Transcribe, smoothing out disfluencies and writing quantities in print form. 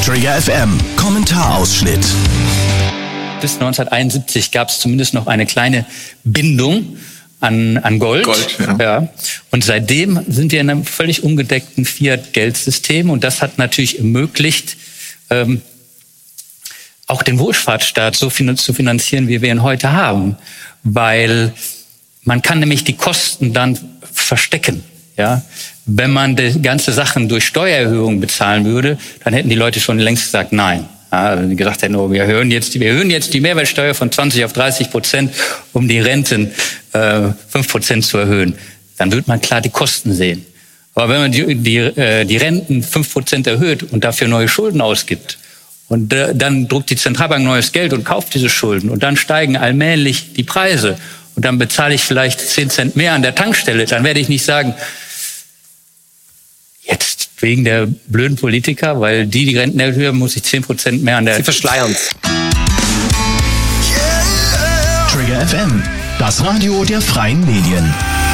Trigger FM Kommentarausschnitt. Bis 1971 gab es zumindest noch eine kleine Bindung an Gold. Ja. Und seitdem sind wir in einem völlig ungedeckten Fiat-Geldsystem. Und das hat natürlich ermöglicht, auch den Wohlfahrtsstaat so zu finanzieren, wie wir ihn heute haben. Weil man kann nämlich die Kosten dann verstecken. Ja? Wenn man die ganze Sachen durch Steuererhöhungen bezahlen würde, dann hätten die Leute schon längst gesagt, nein. Ja, wenn die gesagt hätten, wir erhöhen jetzt die Mehrwertsteuer von 20 auf 30%, um die Renten 5% zu erhöhen, dann wird man klar die Kosten sehen. Aber wenn man die Renten 5% erhöht und dafür neue Schulden ausgibt und dann druckt die Zentralbank neues Geld und kauft diese Schulden und dann steigen allmählich die Preise und dann bezahle ich vielleicht 10 Cent mehr an der Tankstelle, dann werde ich nicht sagen, jetzt wegen der blöden Politiker, weil die Renten erhöhen, muss ich 10% mehr an der... Sie verschleiern's. Trigger FM, das Radio der freien Medien.